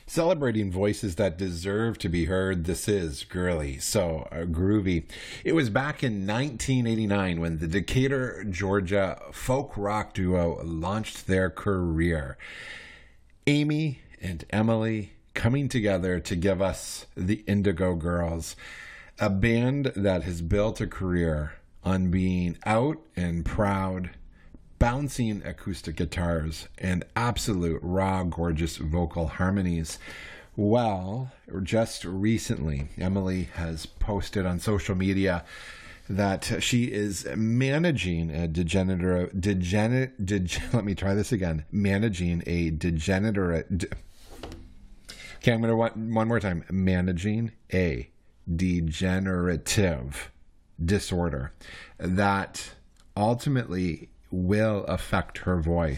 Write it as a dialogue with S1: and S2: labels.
S1: Celebrating voices that deserve to be heard, this is Girly, so groovy. It was back in 1989 when the Decatur, Georgia folk rock duo launched their career. Amy and Emily coming together to give us the Indigo Girls, a band that has built a career on being out and proud, bouncing acoustic guitars, and absolute raw, gorgeous vocal harmonies. Well, just recently, Emily has posted on social media that she is managing a let me try this again. Managing a degenerate. Okay, I'm going to one more time. Managing a degenerative disorder that ultimately will affect her voice.